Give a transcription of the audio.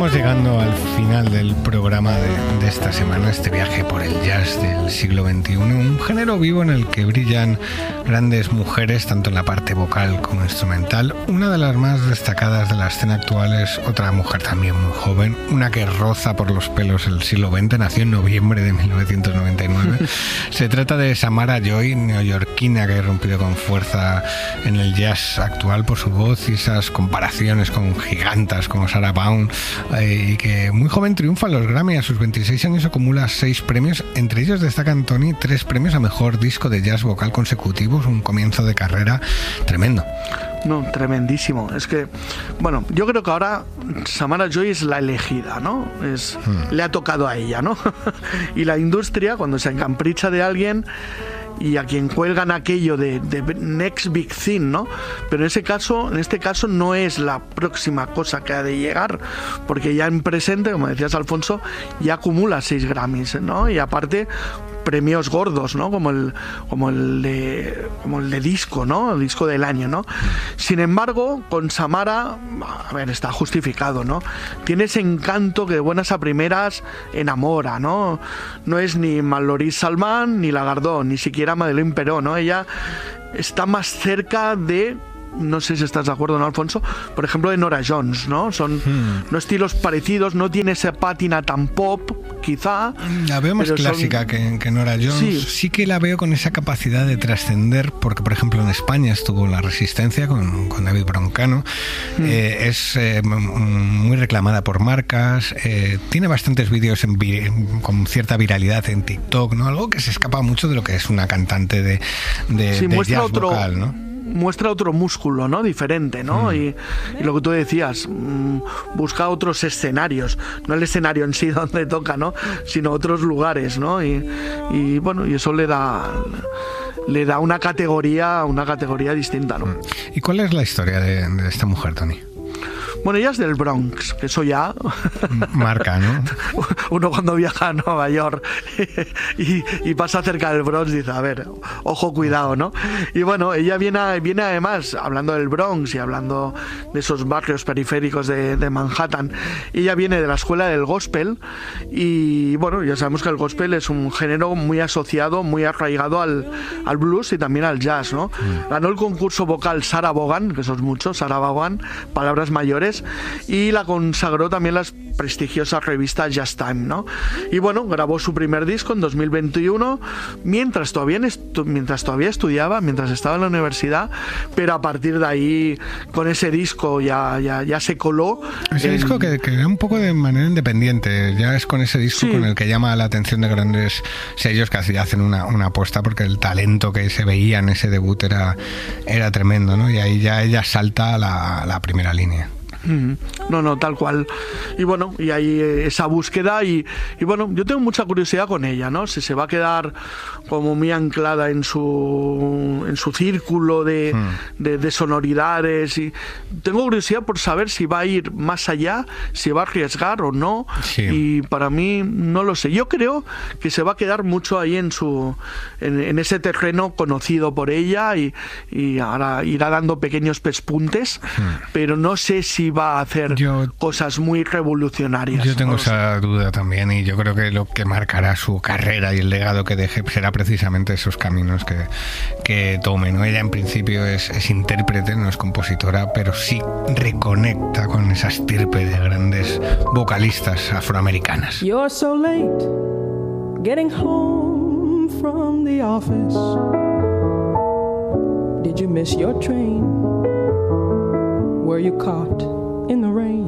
Estamos llegando al final del programa de esta semana, este viaje por el jazz del siglo XXI, un género vivo en el que brillan grandes mujeres, tanto en la parte vocal como instrumental. Una de las más destacadas de la escena actual es otra mujer también muy joven, una que roza por los pelos el siglo XX, nació en noviembre de 1999. Se trata de Samara Joy, neoyorquina, que ha irrumpido con fuerza en el jazz actual por su voz y esas comparaciones con gigantas como Sarah Vaughan, y que muy joven triunfa en los Grammy. A sus 26 años acumula 6 premios, entre ellos destacan, Tony, 3 premios a mejor disco de jazz vocal consecutivos, un comienzo de carrera tremendo. No, tremendísimo. Es que, bueno, yo creo que ahora Samara Joy es la elegida, ¿no? Le ha tocado a ella, ¿no? Y la industria, cuando se encapricha de alguien y a quien cuelgan aquello de next big thing, ¿no? Pero en este caso no es la próxima cosa que ha de llegar, porque ya en presente, como decías, Alfonso, ya acumula 6 Grammys, ¿no? Y aparte premios gordos, ¿no? Como el de disco, ¿no? El disco del año, ¿no? Sin embargo, con Samara, a ver, está justificado, ¿no? Tiene ese encanto que de buenas a primeras enamora, ¿no? No es ni Mallory Salman ni Lagardón, ni siquiera Madeleine Peró, ¿no? Ella está más cerca de, no sé si estás de acuerdo, ¿no, Alfonso? Por ejemplo, de Norah Jones, ¿no? Son no estilos parecidos, no tiene esa pátina tan pop, quizá. La veo más clásica que Norah Jones. Sí que la veo con esa capacidad de trascender, porque, por ejemplo, en España estuvo La Resistencia con David Broncano. Es muy reclamada por marcas. Tiene bastantes vídeos con cierta viralidad en TikTok, ¿no? Algo que se escapa mucho de lo que es una cantante de jazz vocal, ¿no? Muestra otro músculo, ¿no? Diferente, ¿no? Y lo que tú decías, busca otros escenarios, no el escenario en sí donde toca, ¿no? Sino otros lugares, ¿no? Y bueno, y eso le da una categoría distinta, ¿no? ¿Y cuál es la historia de esta mujer, Tony? Bueno, ella es del Bronx, que eso ya marca, ¿no? Uno cuando viaja a Nueva York y pasa cerca del Bronx dice, a ver, ojo, cuidado, ¿no? Y bueno, ella viene además, hablando del Bronx y hablando de esos barrios periféricos de Manhattan, ella viene de la escuela del gospel y bueno, ya sabemos que el gospel es un género muy asociado, muy arraigado al blues y también al jazz, ¿no? Ganó el concurso vocal Sarah Vaughan, que son muchos, Sarah Vaughan, palabras mayores, y la consagró también las prestigiosas revistas Jazz Time, ¿no? Y bueno, grabó su primer disco en 2021 mientras todavía estudiaba, mientras estaba en la universidad, pero a partir de ahí, con ese disco ya se coló. Ese disco que era un poco de manera independiente, ya es con ese disco con el que llama la atención de grandes sellos que hacen una apuesta, porque el talento que se veía en ese debut era tremendo, ¿no? Y ahí ya ella salta a la primera línea. No, tal cual. Y bueno, y hay esa búsqueda y bueno, yo tengo mucha curiosidad con ella, ¿no? Si se va a quedar como muy anclada en su círculo de sonoridades, y tengo curiosidad por saber si va a ir más allá, si va a arriesgar o no. Y para mí no lo sé. Yo creo que se va a quedar mucho ahí en ese terreno conocido por ella y ahora irá dando pequeños pespuntes, pero no sé si va a hacer cosas muy revolucionarias. Yo tengo esa duda también, y yo creo que lo que marcará su carrera y el legado que deje será precisamente esos caminos que tome, ¿no? Ella en principio es intérprete, no es compositora, pero sí reconecta con esa estirpe de grandes vocalistas afroamericanas. You're so late getting home from the office. Did you miss your train? Were you caught in the rain?